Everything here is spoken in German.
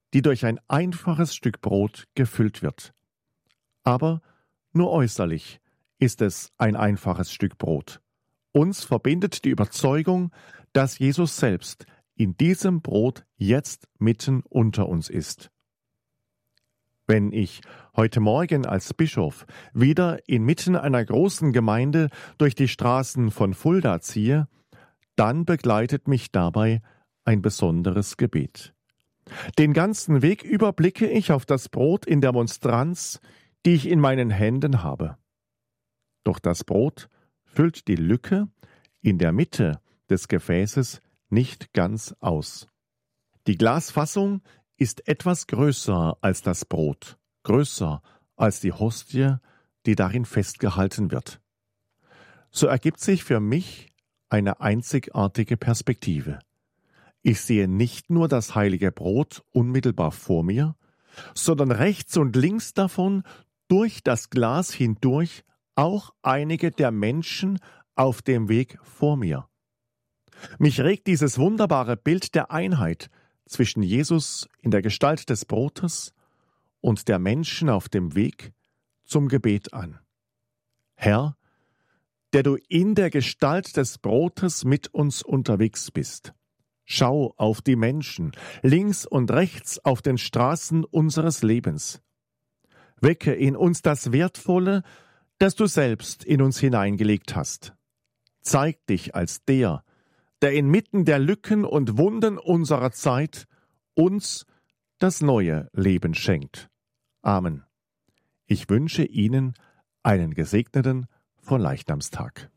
die durch ein einfaches Stück Brot gefüllt wird. Aber nur äußerlich ist es ein einfaches Stück Brot. Uns verbindet die Überzeugung, dass Jesus selbst in diesem Brot jetzt mitten unter uns ist. Wenn ich heute Morgen als Bischof wieder inmitten einer großen Gemeinde durch die Straßen von Fulda ziehe, dann begleitet mich dabei ein besonderes Gebet. Den ganzen Weg über blicke ich auf das Brot in der Monstranz, die ich in meinen Händen habe. Doch das Brot füllt die Lücke in der Mitte des Gefäßes nicht ganz aus. Die Glasfassung ist etwas größer als das Brot, größer als die Hostie, die darin festgehalten wird. So ergibt sich für mich eine einzigartige Perspektive. Ich sehe nicht nur das heilige Brot unmittelbar vor mir, sondern rechts und links davon, durch das Glas hindurch, auch einige der Menschen auf dem Weg vor mir. Mich regt dieses wunderbare Bild der Einheit zwischen Jesus in der Gestalt des Brotes und der Menschen auf dem Weg zum Gebet an. Herr, der du in der Gestalt des Brotes mit uns unterwegs bist, schau auf die Menschen, links und rechts auf den Straßen unseres Lebens. Wecke in uns das Wertvolle, das du selbst in uns hineingelegt hast. Zeig dich als der inmitten der Lücken und Wunden unserer Zeit uns das neue Leben schenkt. Amen. Ich wünsche Ihnen einen gesegneten Fronleichnamstag.